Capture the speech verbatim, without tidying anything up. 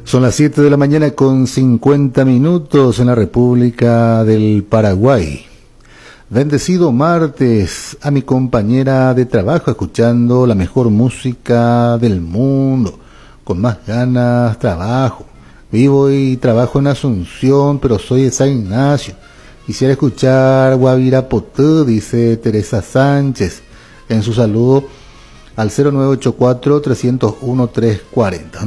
Son las siete de la mañana con cincuenta minutos en la República del Paraguay. Bendecido martes a mi compañera de trabajo, escuchando la mejor música del mundo. Con más ganas trabajo. Vivo y trabajo en Asunción, pero soy de San Ignacio. Quisiera escuchar Guavirapotú, dice Teresa Sánchez, en su saludo al cero nueve ocho cuatro, tres cero uno, tres cuatro cero.